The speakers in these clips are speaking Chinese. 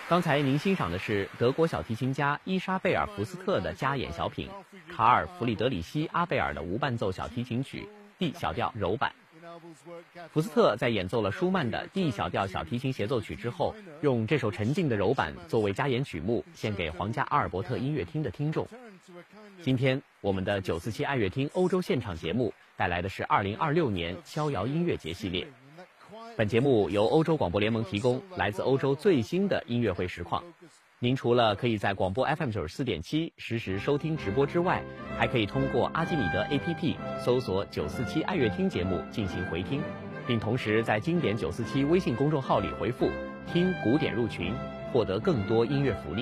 刚才您欣赏的是德国小提琴家伊莎贝尔·福斯特的加演小品，卡尔·弗里德里希·阿贝尔的无伴奏小提琴曲 D 小调柔版。福斯特在演奏了舒曼的 D 小调小提琴协奏曲之后，用这首沉静的柔版作为加演曲目，献给皇家阿尔伯特音乐厅的听众。今天我们的947爱乐厅欧洲现场节目带来的是2026年逍遥音乐节系列。本节目由欧洲广播联盟提供来自欧洲最新的音乐会实况。您除了可以在广播 FM 94.7实时收听直播之外，还可以通过阿基米德 APP 搜索947爱乐厅节目进行回听，并同时在经典947微信公众号里回复听古典入群，获得更多音乐福利。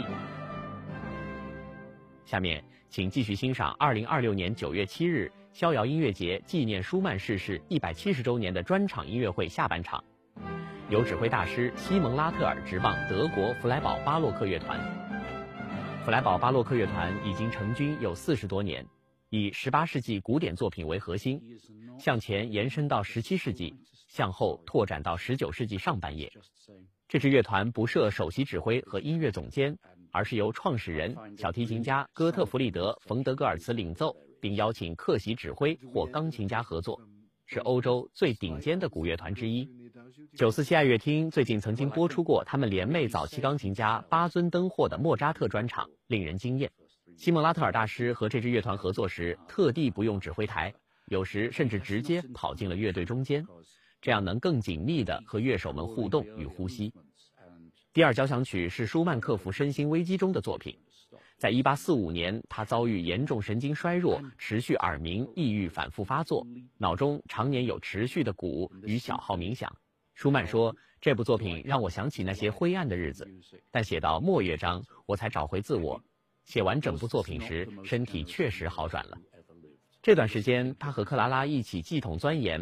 下面请继续欣赏2026年9月7日逍遥音乐节纪念舒曼逝世170周年的专场音乐会下半场，由指挥大师西蒙拉特尔执棒德国弗莱堡巴洛克乐团。弗莱堡巴洛克乐团已经成军有40多年，以18世纪古典作品为核心，向前延伸到17世纪，向后拓展到19世纪上半叶。这支乐团不设首席指挥和音乐总监，而是由创始人小提琴家哥特弗里德·冯德格尔茨领奏，并邀请客席指挥或钢琴家合作，是欧洲最顶尖的古乐团之一。947爱乐厅最近曾经播出过他们联袂早期钢琴家巴尊登霍的莫扎特专场，令人惊艳。西蒙拉特尔大师和这支乐团合作时，特地不用指挥台，有时甚至直接跑进了乐队中间，这样能更紧密地和乐手们互动与呼吸。第二交响曲是舒曼克服身心危机中的作品。在1845年，他遭遇严重神经衰弱，持续耳鸣，抑郁反复发作，脑中常年有持续的鼓与小号鸣响。舒曼说，这部作品让我想起那些灰暗的日子，但写到末乐章，我才找回自我。写完整部作品时，身体确实好转了。这段时间，他和克拉拉一起系统钻研